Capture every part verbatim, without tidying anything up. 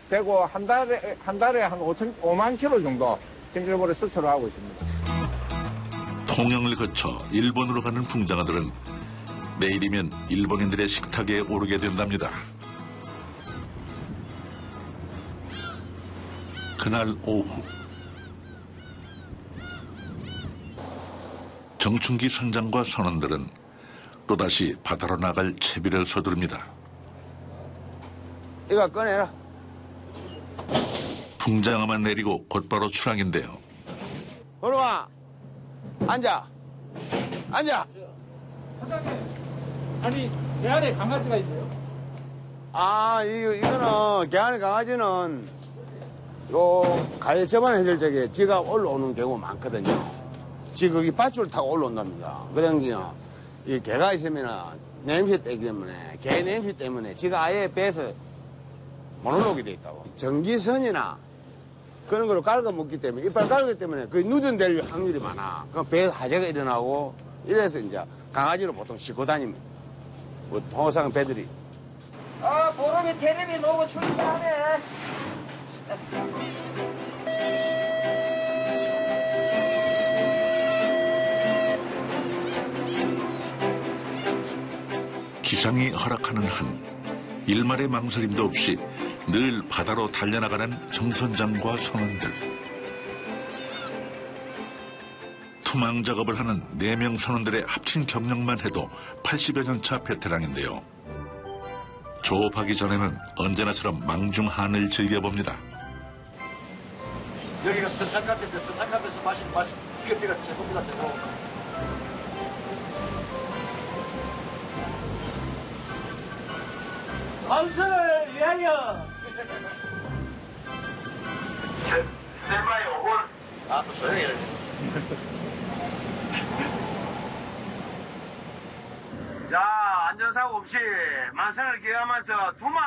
되고 한 달에 한 달에 한 오천 오만 킬로 정도 싱가포르에 수출을 하고 있습니다. 통영을 거쳐 일본으로 가는 풍장어들은 내일이면 일본인들의 식탁에 오르게 된답니다. 그날 오후 정춘기 선장과 선원들은 또다시 바다로 나갈 채비를 서두릅니다. 이거 꺼내라. 풍장어만 내리고 곧바로 출항인데요. 걸어와. 앉아. 앉아. 사장님, 아니 배 안에 강아지가 있네요. 아, 이거, 이거는, 개안의 강아지는, 요, 가해 접안해줄 적에 지가 올라오는 경우가 많거든요. 지 거기 밧줄 타고 올라온답니다. 그러니까, 이 개가 있으면, 냄새 때문에, 개 냄새 때문에, 지가 아예 배에서 못 올라오게 돼 있다고. 전기선이나, 그런 걸로 깔고 먹기 때문에, 이빨 깔기 때문에, 그 누전될 확률이 많아. 그럼 배에서 화재가 일어나고, 이래서 이제, 강아지로 보통 싣고 다닙니다. 뭐, 통상 배들이. 아, 보름이 테레비 놓고 출근하네. 기상이 허락하는 한 일말의 망설임도 없이 늘 바다로 달려나가는 정선장과 선원들. 투망 작업을 하는 네 명 선원들의 합친 경력만 해도 팔십여 년 차 베테랑인데요. 조업하기 전에는 언제나처럼 망중한을 즐겨봅니다. 여기가 선상카페인데 선상카페에서 마신 마신 커피가 최고입니다. 최고. 감사를 위하여. 내마이 오골. 아, 또 조용히 해야지. 자, 안전사고 없이 만선을 기하면서 투망.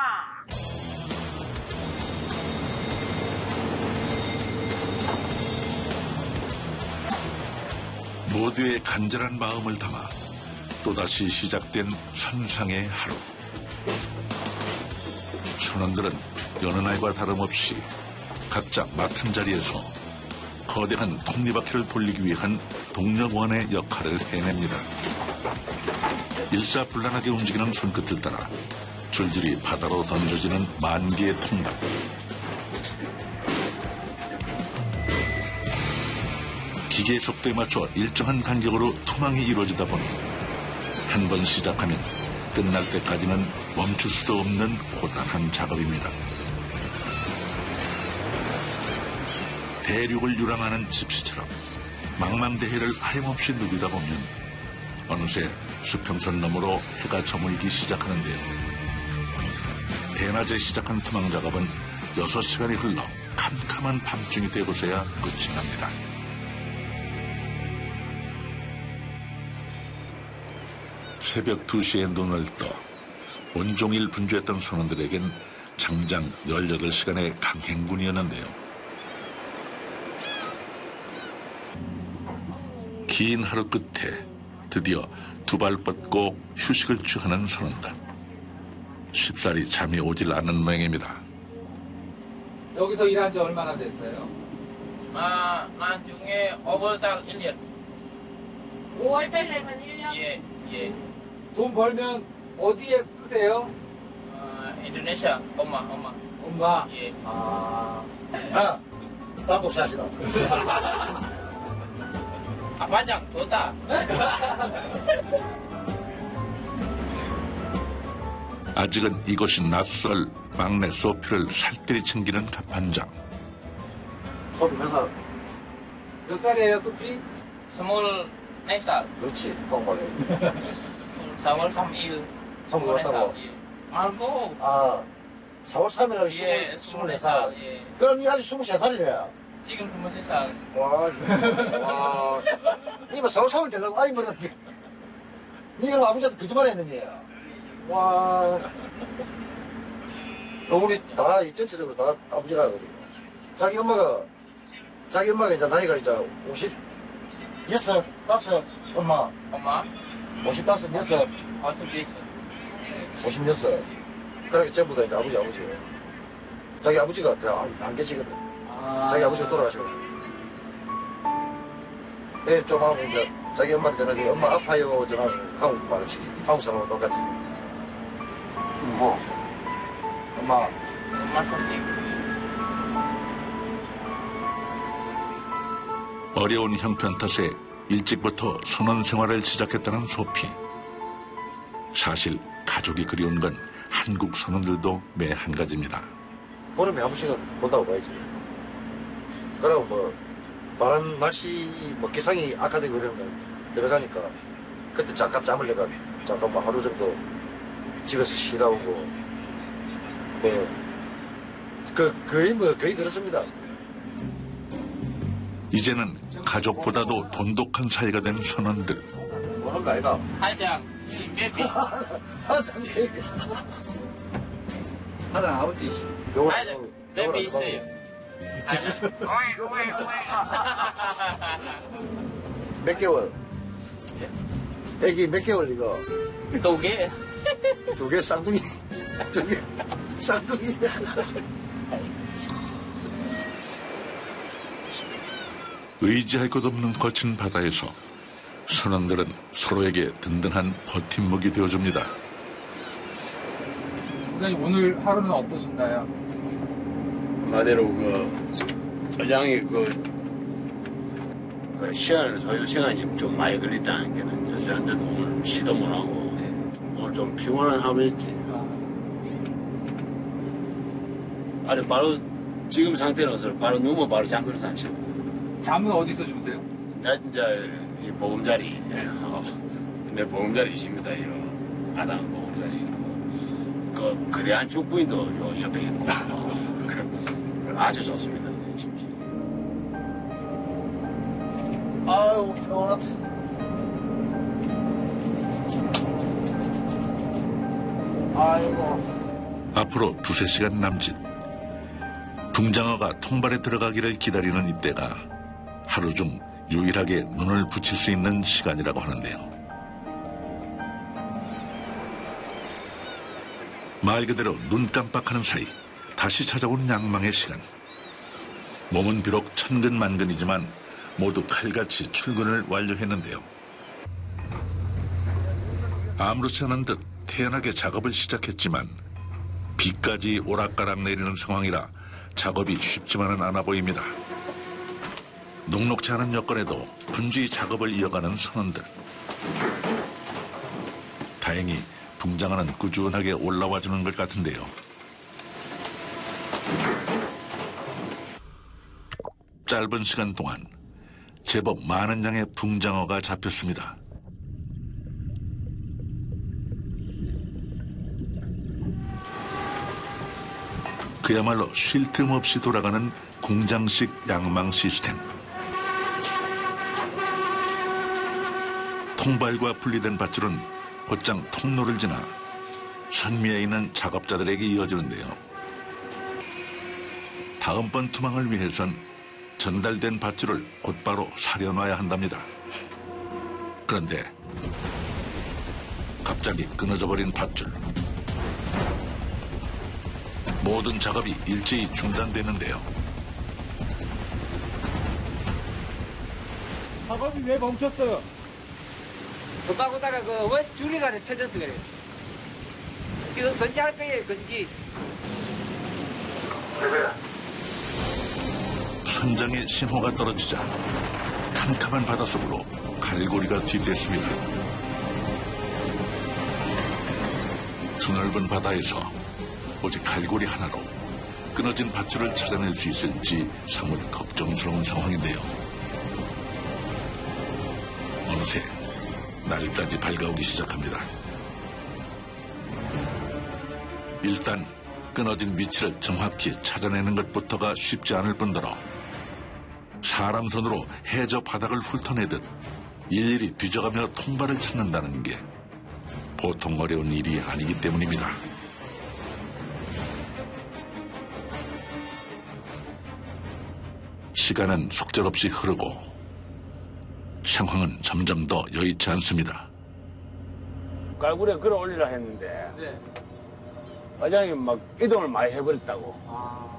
모두의 간절한 마음을 담아 또다시 시작된 선상의 하루. 선원들은 여느 날과 다름없이 각자 맡은 자리에서 거대한 톱니바퀴를 돌리기 위한 동력원의 역할을 해냅니다. 일사불란하게 움직이는 손끝을 따라 줄줄이 바다로 던져지는 만 개의 통발. 기계의 속도에 맞춰 일정한 간격으로 투망이 이루어지다 보니 한 번 시작하면 끝날 때까지는 멈출 수도 없는 고단한 작업입니다. 대륙을 유랑하는 집시처럼 망망대해를 하염없이 누비다 보면 어느새 수평선 너머로 해가 저물기 시작하는데요. 대낮에 시작한 투망 작업은 여섯 시간이 흘러 캄캄한 밤중이 되고서야 끝이 납니다. 새벽 두 시에 눈을 떠 온종일 분주했던 선원들에겐 장장 열여덟 시간의 강행군이었는데요. 긴 하루 끝에 드디어 두 발 뻗고 휴식을 취하는 선원들. 쉽사리 잠이 오질 않는 모양입니다. 여기서 일한 지 얼마나 됐어요? 아, 나중에 오월달 일 년. 오월달 되면 일 년? 예, 예. 돈 벌면 어디에 쓰세요? 아, 인도네시아 엄마, 엄마. 엄마? 예. 아. 아, 나도 샷이다. 아, 반장 좋다. 아직은 이곳이 낯설 막내 소피를 살뜰히 챙기는 갑반장. 소비 몇 살? 몇 살이에요, 소피? 스물네 살. 그렇지, 뻥벌레. 사월 삼일. 성공 왔다고? 예. 말고. 아, 사월 삼일 예, 스물네 살. 예. 그럼 이 아직 스물세 살이래. 지금 스물세 살. 와, 와. 이거 사월 삼일 되려고 아이 먹었는데. 니가 아버지한테 거짓말 했느니. 와. 우리 다 이 전체적으로 다 아버지라 하거든요. 자기 엄마가, 자기 엄마가 이제 나이가 이제 오십, 여섯, 다섯, 엄마. 엄마? 오십, 다섯, 여섯, 오십육. 오십, 여섯. 그렇게 전부 다 이제 아버지, 아버지예요. 자기 아버지가 안, 안 계시거든. 자기 아버지가 돌아가시고. 예, 좀 하고 이제 자기 엄마한테 전화해. 엄마 아파요. 전화하고 한국 말하지. 한국 사람하고 똑같이. 뭐? 엄마. 엄마 선생님. 어려운 형편 탓에 일찍부터 선원 생활을 시작했다는 소피. 사실 가족이 그리운 건 한국 선원들도 매 한 가지입니다. 보름에 한 번씩은 본다고 봐야지. 그러고 뭐 바람 날씨 뭐 기상이 악화되고 이런 거 들어가니까 그때 잠깐 잠을 내가 잠깐 뭐 하루 정도 집에서 쉬다 오고 뭐그 거의 뭐 거의 그렇습니다. 이제는 가족보다도 돈독한 사이가 된 선원들. 뭐는 거 아이가? 하자. 몇 배? 하장 케이크. 하나 아버지. 하자. 몇 배 있어요. 하자. 몇 개월? 애기 몇 개월 이거? 두 개. 두 개 쌍둥이. 두 개 쌍둥이. 의지할 것 없는 거친 바다에서 선원들은 서로에게 든든한 버팀목이 되어줍니다. 부장님 오늘 하루는 어떠신가요? 한마디로 그 소장이 그, 그 시간을 소요 시간이 좀 많이 걸렸다는 게는 여사람들도 오늘 시도 못 하고 오늘 좀 피곤한 하루였지. 아니 바로 지금 상태로서 바로 누워 바로 잠들 수 않죠. 잠은 어디서 주무세요? 나 이제 이 보금자리, 어, 내 보금자리 있습니다. 이 아담 보금자리. 그 거대한 죽부인도 요 옆에 있고 어, 그, 아주 좋습니다. 아유 피곤하다. 아이고. 앞으로 두세 시간 남짓. 붕장어가 통발에 들어가기를 기다리는 이때가 하루 중 유일하게 눈을 붙일 수 있는 시간이라고 하는데요. 말 그대로 눈 깜빡하는 사이 다시 찾아온 양망의 시간. 몸은 비록 천근만근이지만 모두 칼같이 출근을 완료했는데요. 아무렇지 않은 듯 태연하게 작업을 시작했지만 비까지 오락가락 내리는 상황이라 작업이 쉽지만은 않아 보입니다. 녹록지 않은 여건에도 분주히 작업을 이어가는 선원들. 다행히 붕장어는 꾸준하게 올라와주는 것 같은데요. 짧은 시간 동안 제법 많은 양의 붕장어가 잡혔습니다. 그야말로 쉴 틈 없이 돌아가는 공장식 양망 시스템. 통발과 분리된 밧줄은 곧장 통로를 지나 선미에 있는 작업자들에게 이어지는데요. 다음번 투망을 위해선 전달된 밧줄을 곧바로 사려놔야 한답니다. 그런데 갑자기 끊어져 버린 밧줄. 모든 작업이 일제히 중단되는데요. 작업이 왜 멈췄어요? 걷다 보다가 그왜 줄이가 펴져서 그래. 지금 건지할 거예요, 건지. 선장의 신호가 떨어지자 캄캄한 바닷속으로 갈고리가 투입됐습니다. 드넓은 바다에서 오직 갈고리 하나로 끊어진 밧줄을 찾아낼 수 있을지 사뭇 걱정스러운 상황인데요. 어느새 날까지 밝아오기 시작합니다. 일단 끊어진 위치를 정확히 찾아내는 것부터가 쉽지 않을 뿐더러 사람 손으로 해저 바닥을 훑어내듯 일일이 뒤져가며 통발을 찾는다는 게 보통 어려운 일이 아니기 때문입니다. 시간은 속절없이 흐르고 상황은 점점 더 여의치 않습니다. 갈고리에 끌어올리라 했는데 네. 어장이 막 이동을 많이 해버렸다고. 아.